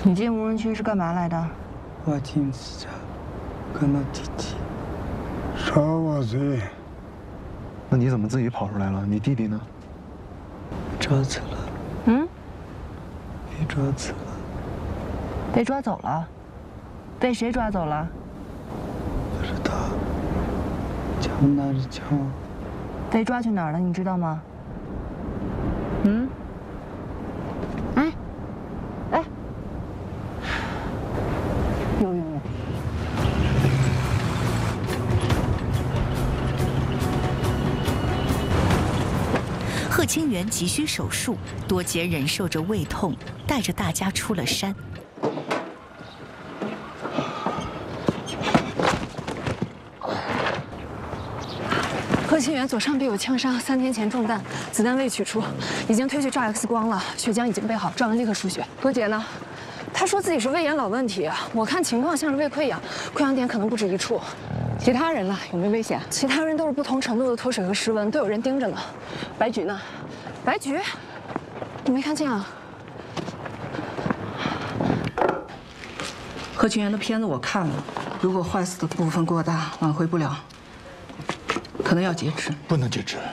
你进无人区是干嘛来的？ 我进自家，跟到弟弟。少我罪。 那你怎么自己跑出来了？你弟弟呢？ 抓走了。 嗯？ 被抓走了。 被抓走了？被谁抓走了？ 不知道。叫我哪里叫我？ 被抓去哪儿了？你知道吗？嗯？哎，哎，有。 贺清源急需手术，多杰忍受着胃痛，带着大家出了山。 贺清源左上臂有枪伤，3天前中弹，子弹未取出，已经推去照 X 光了，血浆已经备好，照完立刻输血。多杰呢？他说自己是胃炎老问题，我看情况像是胃溃疡，溃疡点可能不止一处。 其他人呢？有没有危险？ 其他人都是不同程度的脱水和失温，都有人盯着呢。 白菊呢？ 白菊，你没看见啊？ 贺清源的片子我看了，如果坏死的部分过大，挽回不了，可能要截肢。 不能截肢。